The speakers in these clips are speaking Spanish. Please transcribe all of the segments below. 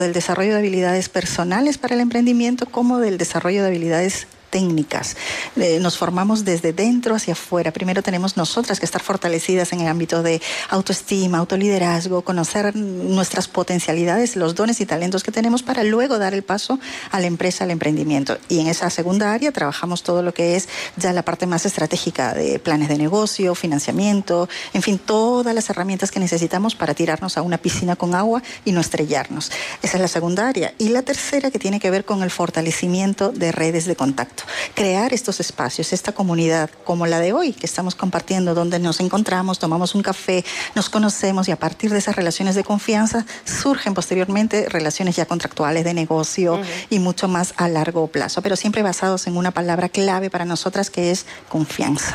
del desarrollo de habilidades personales para el emprendimiento como del desarrollo de habilidades técnicas. Nos formamos desde dentro hacia afuera. Primero tenemos nosotras que estar fortalecidas en el ámbito de autoestima, autoliderazgo, conocer nuestras potencialidades, los dones y talentos que tenemos para luego dar el paso a la empresa, al emprendimiento. Y en esa segunda área trabajamos todo lo que es ya la parte más estratégica de planes de negocio, financiamiento, en fin, todas las herramientas que necesitamos para tirarnos a una piscina con agua y no estrellarnos. Esa es la segunda área. Y la tercera, que tiene que ver con el fortalecimiento de redes de contacto. Crear estos espacios, esta comunidad como la de hoy que estamos compartiendo, donde nos encontramos, tomamos un café, nos conocemos y a partir de esas relaciones de confianza surgen posteriormente relaciones ya contractuales de negocio y mucho más a largo plazo, pero siempre basados en una palabra clave para nosotras que es confianza.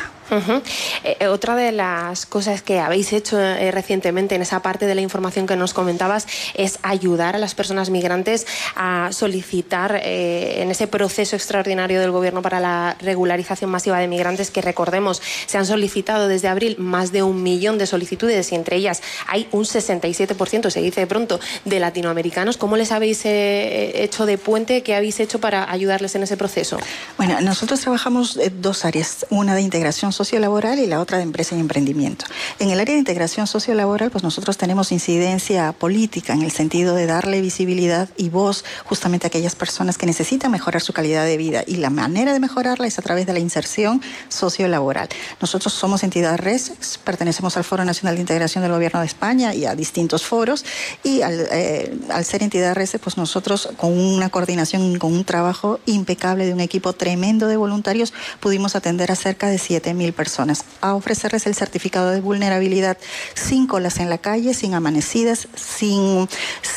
Otra de las cosas que habéis hecho recientemente en esa parte de la información que nos comentabas es ayudar a las personas migrantes a solicitar en ese proceso extraordinario del gobierno para la regularización masiva de migrantes, que recordemos se han solicitado desde abril más de 1 millón de solicitudes y entre ellas hay un 67%, se dice de pronto, de latinoamericanos. ¿Cómo les habéis hecho de puente? ¿Qué habéis hecho para ayudarles en ese proceso? Bueno, nosotros trabajamos dos áreas, una de integración sociolaboral y la otra de empresa y emprendimiento. En el área de integración sociolaboral, pues nosotros tenemos incidencia política en el sentido de darle visibilidad y voz justamente a aquellas personas que necesitan mejorar su calidad de vida, y la manera de mejorarla es a través de la inserción sociolaboral. Nosotros somos entidad RESEX, pertenecemos al Foro Nacional de Integración del Gobierno de España y a distintos foros, y al ser entidad RESEX, pues nosotros con una coordinación, con un trabajo impecable de un equipo tremendo de voluntarios, pudimos atender a cerca de 7.000 personas, a ofrecerles el certificado de vulnerabilidad sin colas en la calle, sin amanecidas, sin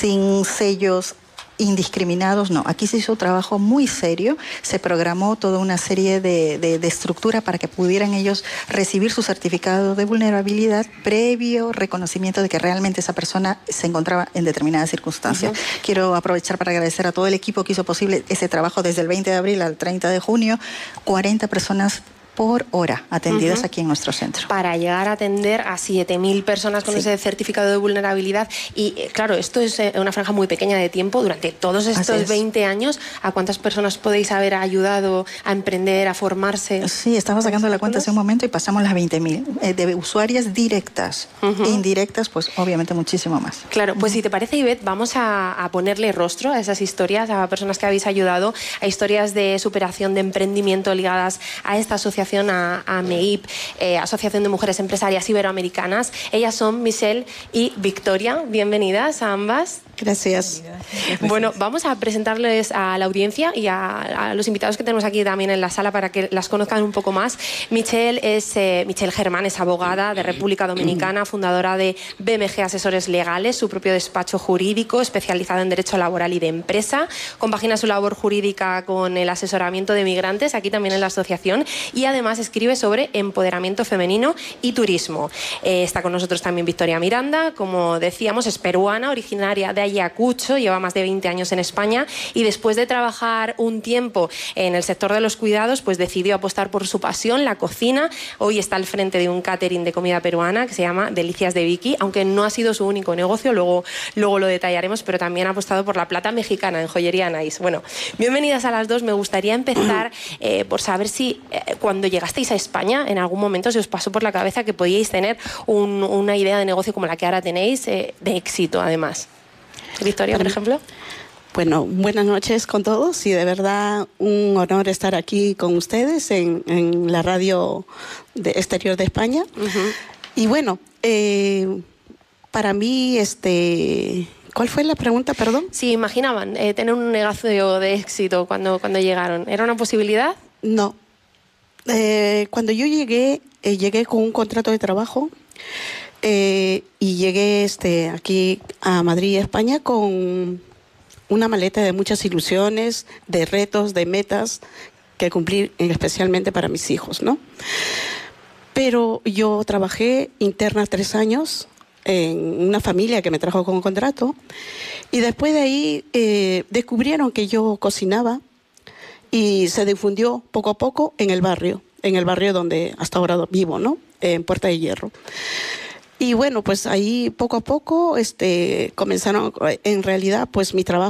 sellos indiscriminados, no. Aquí se hizo un trabajo muy serio, se programó toda una serie de estructura para que pudieran ellos recibir su certificado de vulnerabilidad previo reconocimiento de que realmente esa persona se encontraba en determinadas circunstancias. Quiero aprovechar para agradecer a todo el equipo que hizo posible ese trabajo desde el 20 de abril al 30 de junio, 40 personas por hora atendidas aquí en nuestro centro. Para llegar a atender a 7.000 personas con ese certificado de vulnerabilidad. Y claro, esto es una franja muy pequeña de tiempo. Durante todos estos 20 años, ¿a cuántas personas podéis haber ayudado a emprender, a formarse? Sí, estaba sacando la cuenta hace un momento y pasamos las 20.000 de usuarias directas. Indirectas, pues obviamente muchísimo más. Claro, pues si te parece, Ivette, vamos a ponerle rostro a esas historias, a personas que habéis ayudado, a historias de superación, de emprendimiento ligadas a esta asociación, a MEIP, Asociación de Mujeres Empresarias Iberoamericanas. Ellas son Michelle y Victoria. Bienvenidas a ambas. Gracias. Bueno, vamos a presentarles a la audiencia y a los invitados que tenemos aquí también en la sala para que las conozcan un poco más. Michelle Germán es abogada de República Dominicana, fundadora de BMG Asesores Legales, su propio despacho jurídico especializado en derecho laboral y de empresa. Compagina su labor jurídica con el asesoramiento de migrantes, aquí también en la asociación, y además escribe sobre empoderamiento femenino y turismo. Está con nosotros también Victoria Miranda, como decíamos, es peruana, originaria de Ayacucho, lleva más de 20 años en España y después de trabajar un tiempo en el sector de los cuidados, pues decidió apostar por su pasión, la cocina. Hoy está al frente de un catering de comida peruana que se llama Delicias de Vicky, aunque no ha sido su único negocio, luego lo detallaremos, pero también ha apostado por la plata mexicana en Joyería Nice. Bueno, bienvenidas a las dos. Me gustaría empezar por saber si cuando llegasteis a España en algún momento se os pasó por la cabeza que podíais tener una idea de negocio como la que ahora tenéis, de éxito además. Victoria, por ejemplo. Bueno, buenas noches con todos y de verdad un honor estar aquí con ustedes en la radio exterior de España. Y bueno, para mí, ¿cuál fue la pregunta, perdón? Si imaginaban tener un negocio de éxito cuando llegaron, ¿era una posibilidad? No. Cuando yo llegué con un contrato de trabajo. Y llegué aquí a Madrid, España, con una maleta de muchas ilusiones, de retos, de metas que cumplir especialmente para mis hijos, ¿no? Pero yo trabajé interna 3 años en una familia que me trajo con un contrato y después de ahí descubrieron que yo cocinaba y se difundió poco a poco en el barrio donde hasta ahora vivo, ¿no? En Puerta de Hierro. Y bueno, pues ahí poco a poco comenzaron, en realidad, pues mi trabajo